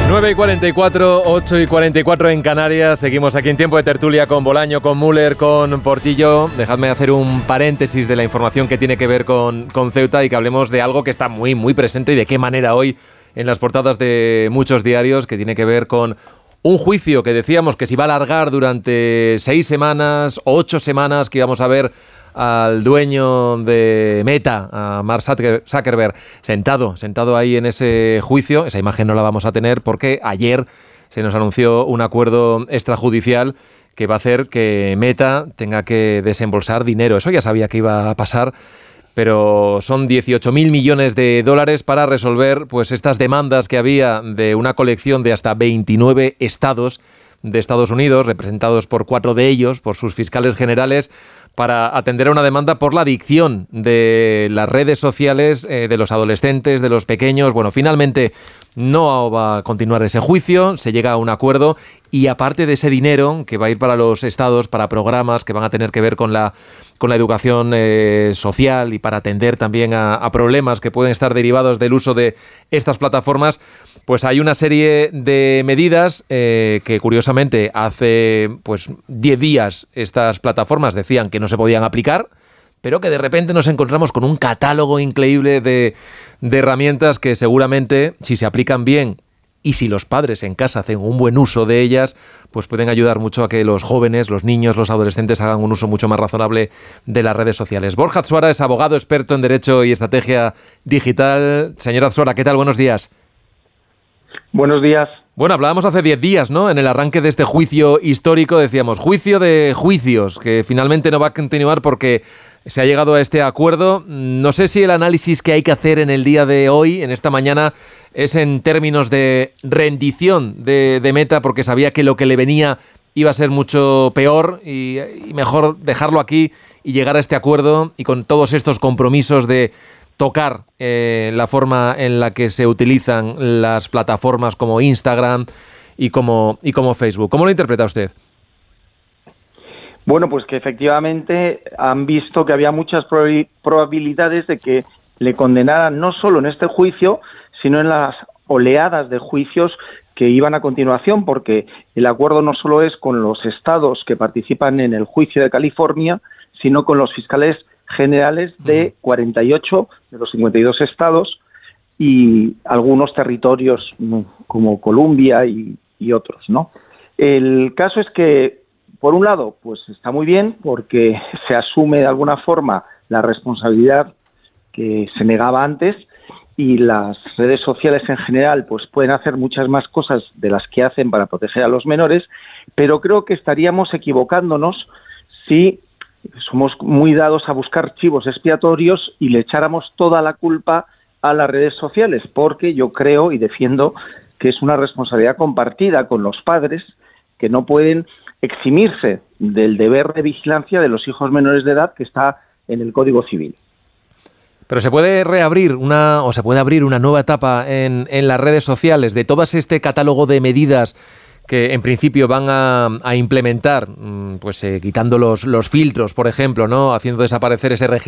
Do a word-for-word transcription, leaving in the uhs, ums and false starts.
nueve y cuarenta y cuatro, ocho y cuarenta y cuatro en Canarias. Seguimos aquí en tiempo de tertulia con Bolaño, con Müller, con Portillo. Dejadme hacer un paréntesis de la información que tiene que ver con, con Ceuta y que hablemos de algo que está muy, muy presente y de qué manera hoy en las portadas de muchos diarios, que tiene que ver con un juicio que decíamos que se iba a alargar durante seis semanas, ocho semanas, que íbamos a ver al dueño de Meta, a Mark Zuckerberg, sentado, sentado ahí en ese juicio. Esa imagen no la vamos a tener porque ayer se nos anunció un acuerdo extrajudicial que va a hacer que Meta tenga que desembolsar dinero. Eso ya sabía que iba a pasar, pero son dieciocho mil millones de dólares para resolver pues estas demandas que había de una colección de hasta veintinueve estados de Estados Unidos, representados por cuatro de ellos, por sus fiscales generales, para atender a una demanda por la adicción de las redes sociales, eh, de los adolescentes, de los pequeños. Bueno, finalmente no va a continuar ese juicio, se llega a un acuerdo y aparte de ese dinero que va a ir para los estados, para programas que van a tener que ver con la, con la educación eh, social y para atender también a, a problemas que pueden estar derivados del uso de estas plataformas, pues hay una serie de medidas eh, que curiosamente hace pues diez días estas plataformas decían que no se podían aplicar, pero que de repente nos encontramos con un catálogo increíble de, de herramientas que seguramente, si se aplican bien y si los padres en casa hacen un buen uso de ellas, pues pueden ayudar mucho a que los jóvenes, los niños, los adolescentes hagan un uso mucho más razonable de las redes sociales. Borja Atsuara es abogado experto en Derecho y Estrategia Digital. Señor Atsuara, ¿qué tal? Buenos días. Buenos días. Bueno, hablábamos hace diez días, ¿no? En el arranque de este juicio histórico decíamos, juicio de juicios, que finalmente no va a continuar porque se ha llegado a este acuerdo. No sé si el análisis que hay que hacer en el día de hoy, en esta mañana, es en términos de rendición de, de Meta, porque sabía que lo que le venía iba a ser mucho peor y, y mejor dejarlo aquí y llegar a este acuerdo y con todos estos compromisos de tocar eh, la forma en la que se utilizan las plataformas como Instagram y como, y como Facebook. ¿Cómo lo interpreta usted? Bueno, pues que efectivamente han visto que había muchas prob- probabilidades de que le condenaran no solo en este juicio, sino en las oleadas de juicios que iban a continuación, porque el acuerdo no solo es con los estados que participan en el juicio de California, sino con los fiscales generales de cuarenta y ocho de los cincuenta y dos estados y algunos territorios como Colombia y, y otros, ¿no? El caso es que, por un lado, pues está muy bien porque se asume de alguna forma la responsabilidad que se negaba antes y las redes sociales en general pues pueden hacer muchas más cosas de las que hacen para proteger a los menores, pero creo que estaríamos equivocándonos si somos muy dados a buscar chivos expiatorios y le echáramos toda la culpa a las redes sociales, porque yo creo y defiendo que es una responsabilidad compartida con los padres que no pueden eximirse del deber de vigilancia de los hijos menores de edad que está en el Código Civil. Pero se puede reabrir una o se puede abrir una nueva etapa en, en las redes sociales de todo este catálogo de medidas que en principio van a, a implementar, pues eh, quitando los, los filtros, por ejemplo, ¿no? Haciendo desaparecer ese registro